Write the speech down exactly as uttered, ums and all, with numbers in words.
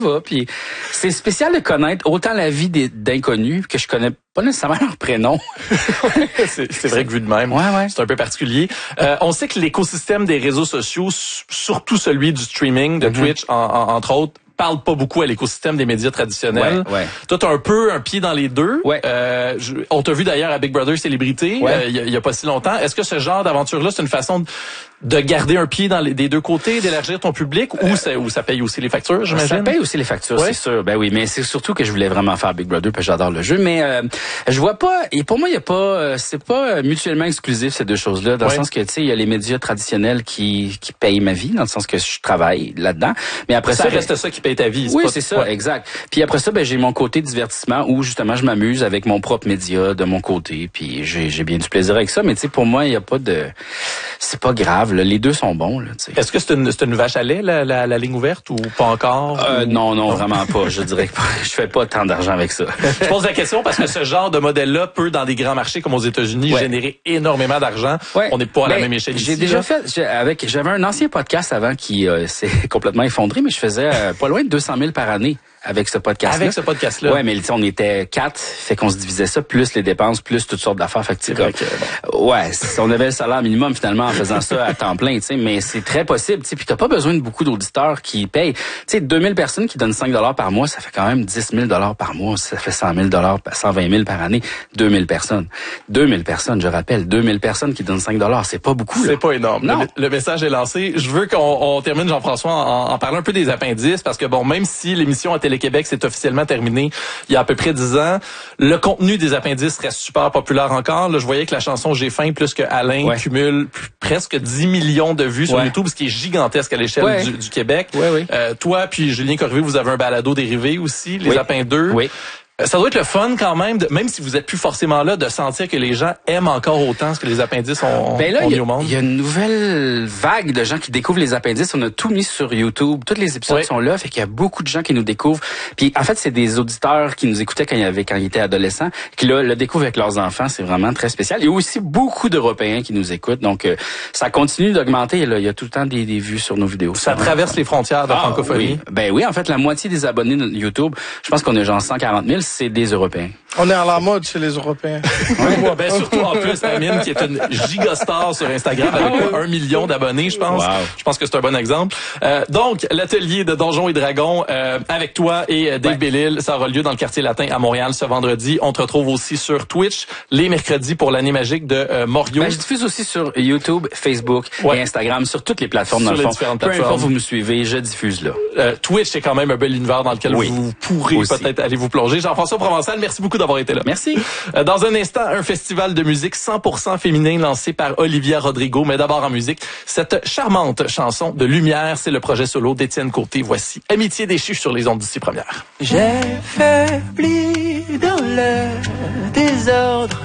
va. Puis c'est spécial de connaître autant la vie des, d'inconnus que je connais pas nécessairement leur prénom. c'est, c'est vrai que vu de même, ouais, ouais. c'est un peu particulier. Euh, on sait que l'écosystème des réseaux sociaux, surtout celui du streaming, de mm-hmm. Twitch, en, en, entre autres, parle pas beaucoup à l'écosystème des médias traditionnels. Ouais, ouais. Toi, t'as un peu un pied dans les deux. Ouais. Euh, je, on t'a vu d'ailleurs à Big Brother Célébrité, il ouais. euh, y, y a pas si longtemps. Est-ce que ce genre d'aventure-là, c'est une façon de, de garder un pied dans les des deux côtés, d'élargir ton public, ou, euh, ça, ou ça paye aussi les factures, j'imagine? Ça paye aussi les factures, ouais. c'est sûr. Ben oui, mais c'est surtout que je voulais vraiment faire Big Brother, parce que j'adore le jeu. Mais euh, je vois pas, et pour moi, il y a pas, euh, c'est pas mutuellement exclusif ces deux choses-là, dans ouais. le sens que tu sais, il y a les médias traditionnels qui qui payent ma vie, dans le sens que je travaille là-dedans. Mais après ça, ça reste ça qui paye ta vie. Oui, pas, c'est ça, ouais. exact. Puis après ça, ben j'ai mon côté divertissement où justement je m'amuse avec mon propre média de mon côté, puis j'ai j'ai bien du plaisir avec ça. Mais tu sais, pour moi, il y a pas de, c'est pas grave. Là. Les deux sont bons. Là, est-ce que c'est une, c'est une vache à lait, la, la, la ligne ouverte, ou pas encore? Euh, ou... Non, non, vraiment pas. Je dirais que je fais pas tant d'argent avec ça. Je pose la question parce que ce genre de modèle-là peut, dans des grands marchés comme aux États-Unis, ouais. générer énormément d'argent. Ouais. On n'est pas à ben, la même échelle J'ai ici, déjà là. fait, j'ai, avec, j'avais un ancien podcast avant qui euh, s'est complètement effondré, mais je faisais euh, pas loin de deux cent mille par année. Avec ce podcast-là. Avec ce podcast-là. Ouais, mais on était quatre, fait qu'on se divisait ça, plus les dépenses, plus toutes sortes d'affaires. Fait que c'est comme, que, bon. ouais, on avait le salaire minimum finalement en faisant ça à temps plein, tu sais, mais c'est très possible, tu sais. Puis t'as pas besoin de beaucoup d'auditeurs qui payent. Tu sais, deux mille personnes qui donnent cinq dollars par mois, ça fait quand même dix mille dollars par mois, ça fait cent mille dollars, cent vingt mille par année, deux mille personnes. deux mille personnes, je rappelle, deux mille personnes qui donnent cinq dollars, c'est pas beaucoup. C'est là. pas énorme. Non. Le, le message est lancé. Je veux qu'on on termine, Jean-François, en, en parlant un peu des appendices, parce que bon, même si l'émission à Télé-Québec c'est officiellement terminé il y a à peu près dix ans. Le contenu des appendices reste super populaire encore. Là, je voyais que la chanson J'ai faim plus que Alain ouais. cumule p- presque dix millions de vues sur ouais. YouTube, ce qui est gigantesque à l'échelle ouais. du, du Québec. Ouais, ouais. Euh, toi puis Julien Corriveau, vous avez un balado dérivé aussi, Les oui. Appins deux. Oui. Ça doit être le fun quand même, de, même si vous êtes plus forcément là, de sentir que les gens aiment encore autant ce que les appendices ont, ben là, ont mis a, au monde. Il y a une nouvelle vague de gens qui découvrent les appendices. On a tout mis sur YouTube. Tous les épisodes oui. sont là. Fait qu'il y a beaucoup de gens qui nous découvrent. Puis en fait, c'est des auditeurs qui nous écoutaient quand il y avait, quand ils étaient adolescents, qui là, le découvrent avec leurs enfants. C'est vraiment très spécial. Il y a aussi beaucoup d'Européens qui nous écoutent. Donc, euh, ça continue d'augmenter. Là. Il y a tout le temps des, des vues sur nos vidéos. Ça traverse les frontières de la ah, francophonie. Oui. Ben oui, en fait, la moitié des abonnés de YouTube, je pense qu'on est genre cent quarante mille, c'est des Européens. On est à la mode chez les Européens. Ouais, ben surtout en plus, Amine, qui est une gigastar sur Instagram avec un million d'abonnés, je pense. Wow. Je pense que c'est un bon exemple. Euh, donc, l'atelier de Donjons et Dragons euh, avec toi et Dave ouais. Bellil, ça aura lieu dans le quartier latin à Montréal ce vendredi. On te retrouve aussi sur Twitch les mercredis pour l'année magique de euh, Morio. Ben, je diffuse aussi sur YouTube, Facebook ouais. et Instagram, sur toutes les plateformes sur dans les le fond. différentes Peu plateformes. importe vous me suivez, je diffuse là. Euh, Twitch, c'est quand même un bel univers dans lequel oui. vous pourrez aussi. peut-être aller vous plonger. Jean-François Provençal, merci beaucoup d'avoir été là. Merci. Dans un instant, un festival de musique cent pour cent féminin lancé par Olivia Rodrigo. Mais d'abord en musique, cette charmante chanson de Lumière, c'est le projet solo d'Étienne Côté. Voici Amitié déchue sur les ondes d'ici première. J'ai faibli dans le désordre.